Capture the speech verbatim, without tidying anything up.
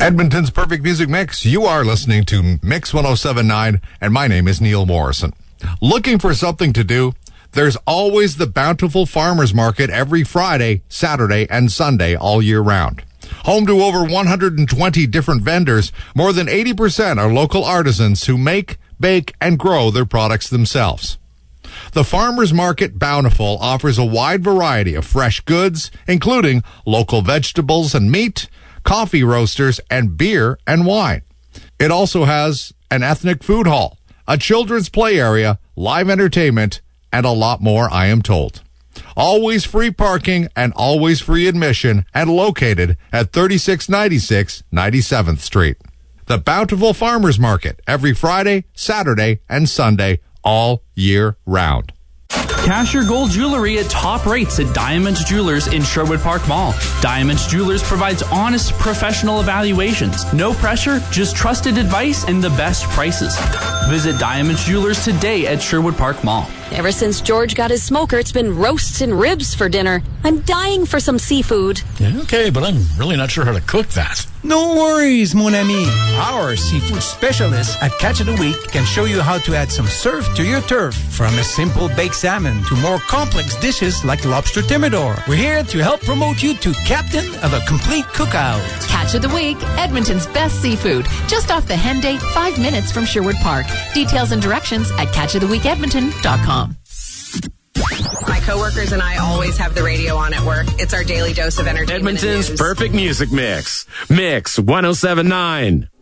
Edmonton's Perfect Music Mix. You are listening to Mix one oh seven point nine, and my name is Neil Morrison. Looking for something to do? There's always the Bountiful Farmers Market every Friday, Saturday, and Sunday all year round. Home to over one hundred twenty different vendors, more than eighty percent are local artisans who make, bake, and grow their products themselves. The Farmers Market Bountiful offers a wide variety of fresh goods, including local vegetables and meat, coffee roasters, and beer and wine. It also has an ethnic food hall, a children's play area, live entertainment, and a lot more, I am told. Always free parking and always free admission, and located at thirty-six ninety-six ninety-seventh Street. The Bountiful Farmers Market, every Friday, Saturday, and Sunday, all year round. Cash your gold jewelry at top rates at Diamonds Jewelers in Sherwood Park Mall. Diamonds Jewelers provides honest, professional evaluations. No pressure, just trusted advice and the best prices. Visit Diamonds Jewelers today at Sherwood Park Mall. Ever since George got his smoker, it's been roasts and ribs for dinner. I'm dying for some seafood. Yeah, okay, but I'm really not sure how to cook that. No worries, mon ami. Our seafood specialists at Catch of the Week can show you how to add some surf to your turf. From a simple baked salmon to more complex dishes like lobster thermidor. We're here to help promote you to captain of a complete cookout. Catch of the Week, Edmonton's best seafood. Just off the Henday, five minutes from Sherwood Park. Details and directions at catch of the week edmonton dot com. My coworkers and I always have the radio on at work. It's our daily dose of entertainment. Edmonton's Perfect Music Mix. Mix one oh seven point nine.